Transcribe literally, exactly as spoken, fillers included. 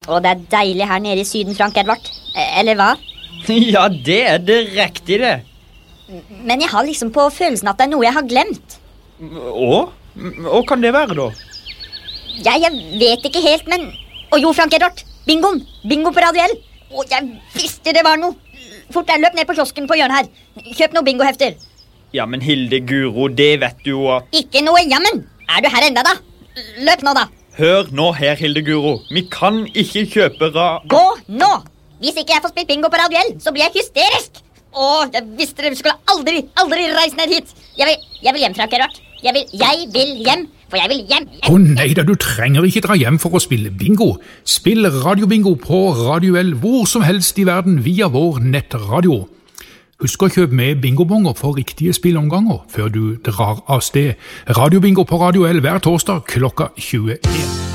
Og det er deilig her nede i syden, Frank Edvard. Eller hva? Ja, det er direkte det. Men jeg har liksom på følelsen at det er noe jeg har glemt. Og? Hva kan det være da? Ja, jeg vet ikke helt, men... Å jo, Frank Edvard, bingoen! Bingo på Radio L! Å, jeg visste det var noe! Fort der, løp ned på kiosken på hjørnet her. Kjøp noen bingohefter. Ja, men Hilde Guro, det vet du jo at... Ikke noe jammen! Er du her enda da? Løp nå da! Hør nå her, Hilde Guro. Vi kan ikke kjøpe ra... Gå nå! Hvis ikke jeg får spilt bingo på Radio L, så blir jeg hysterisk! Åh, jeg visste det, vi skulle aldri, aldri reise ned hit! Jeg vil, jeg vil hjem, Frank Edvard. Jeg vil, jeg vil hjem, for jeg vil hjem. Å oh, nei da, du trenger ikke dra hjem for å spille bingo. Spill radiobingo på Radio L hvor som helst i verden via vår nettradio. Husk å kjøpe med bingobonger for riktige spillomganger før du drar av sted. Radiobingo på Radio L hver torsdag klokka tjueen.